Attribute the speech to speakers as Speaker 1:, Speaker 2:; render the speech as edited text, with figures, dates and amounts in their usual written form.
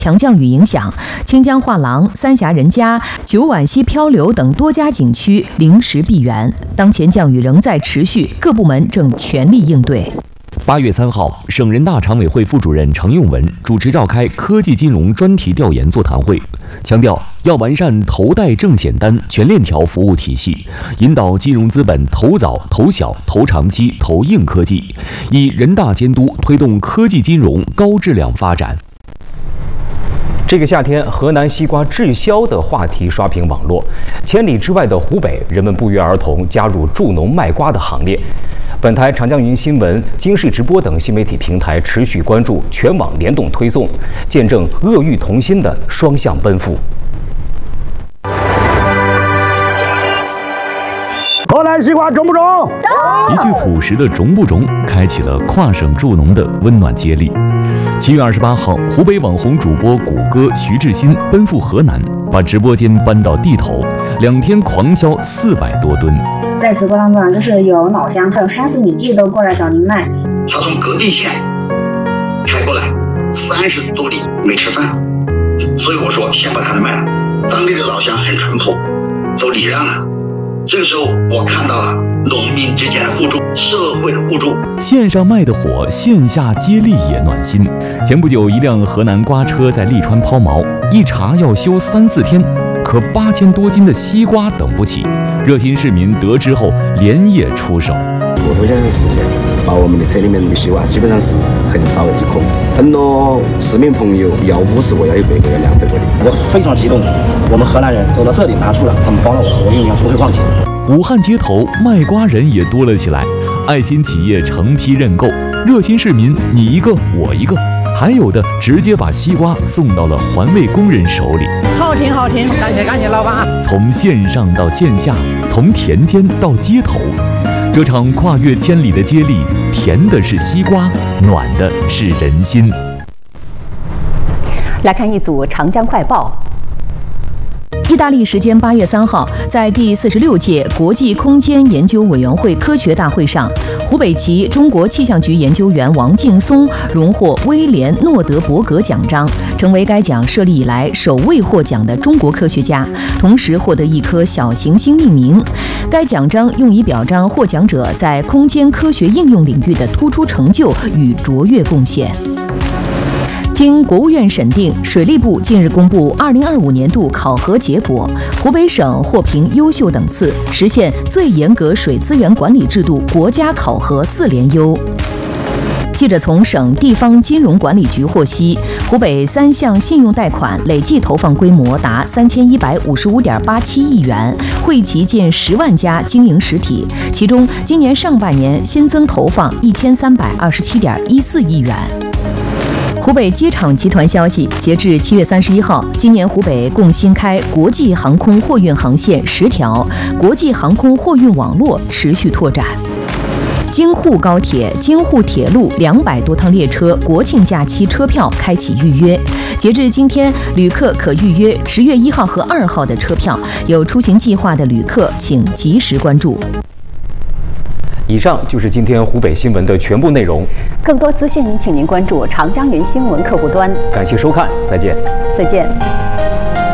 Speaker 1: 强降雨影响，清江画廊、三峡人家、九碗溪漂流等多家景区临时闭园。当前降雨仍在持续，各部门正全力应对。
Speaker 2: 8月3号，省人大常委会副主任程用文主持召开科技金融专题调研座谈会，强调要完善投贷证险单全链条服务体系，引导金融资本投早、投小、投长期、投硬科技，以人大监督推动科技金融高质量发展。
Speaker 3: 这个夏天，河南西瓜滞销的话题刷屏网络。千里之外的湖北，人们不约而同加入助农卖瓜的行列。本台长江云新闻、经视直播等新媒体平台持续关注，全网联动推送，见证鄂豫同心的双向奔赴。
Speaker 4: 河南西瓜种不种？
Speaker 2: 一句朴实的种不种，开启了跨省助农的温暖接力。7月28号，湖北网红主播谷歌徐志新奔赴河南，把直播间搬到地头，2天狂销400多吨。
Speaker 5: 在直播当中，就是有老乡，还有30里地都过来找您卖。
Speaker 6: 他从各地县开过来，30多里没吃饭，所以我说先把他们卖了。当地的老乡很淳朴，都礼让了。这个时候，我看到了农民之间的互助，社会的互助。
Speaker 2: 线上卖的火，线下接力也暖心。前不久，一辆河南瓜车在利川抛锚，一查要修3、4天，可8000多斤的西瓜等不起。热心市民得知后，连夜出手。
Speaker 7: 我头天的时间，把我们的车里面的西瓜基本上是很少一颗，很多市民朋友要50个，要100个，要200个的。
Speaker 4: 我非常激动，我们河南人走到这里拿出了，他们帮了我永远不会忘记。
Speaker 2: 武汉街头卖瓜人也多了起来，爱心企业成批认购，热心市民你一个我一个，还有的直接把西瓜送到了环卫工人手里。
Speaker 8: 好听好听，感谢老板。
Speaker 2: 从线上到线下，从田间到街头，这场跨越千里的接力，甜的是西瓜，暖的是人心。
Speaker 9: 来看一组长江快报。
Speaker 1: 意大利时间8月3号，在第46届国际空间研究委员会科学大会上，湖北籍中国气象局研究员王劲松荣获威廉·诺德伯格奖章，成为该奖设立以来首位获奖的中国科学家，同时获得一颗小行星命名。该奖章用以表彰获奖者在空间科学应用领域的突出成就与卓越贡献。经国务院审定，水利部近日公布2025年度考核结果，湖北省获评优秀等次，实现最严格水资源管理制度国家考核4连优。记者从省地方金融管理局获悉，湖北3项信用贷款累计投放规模达3155.87亿元，惠及近10万家经营实体，其中今年上半年新增投放1327.14亿元。湖北机场集团消息，截至7月31号，今年湖北共新开国际航空货运航线10条，国际航空货运网络持续拓展。京沪高铁、京沪铁路200多趟列车国庆假期车票开启预约，截至今天，旅客可预约10月1号和2号的车票，有出行计划的旅客请及时关注。
Speaker 3: 以上就是今天湖北新闻的全部内容。
Speaker 9: 更多资讯，请您关注长江云新闻客户端。
Speaker 3: 感谢收看，再见。
Speaker 9: 再见。